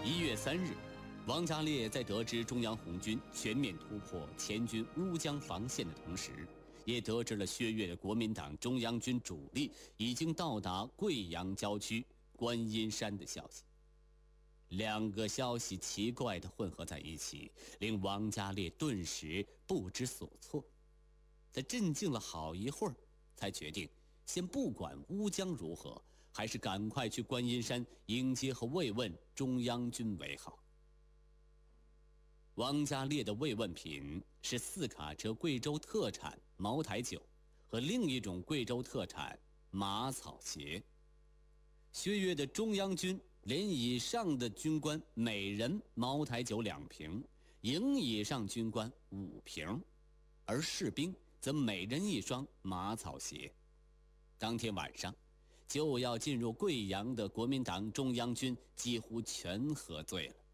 1月3日，王家烈在得知中央红军全面突破黔军乌江防线的同时，也得知了薛岳的国民党中央军主力已经到达贵阳郊区观音山的消息。两个消息奇怪地混合在一起，令王家烈顿时不知所措。他镇静了好一会儿，才决定先不管乌江如何，还是赶快去观音山迎接和慰问中央军为好。王家烈的慰问品是4卡车贵州特产茅台酒和另一种贵州特产马草鞋。薛岳的中央军连以上的军官每人茅台酒2瓶，营以上军官5瓶，而士兵则每人1双马草鞋。当天晚上就要进入贵阳的国民党中央军几乎全喝醉了。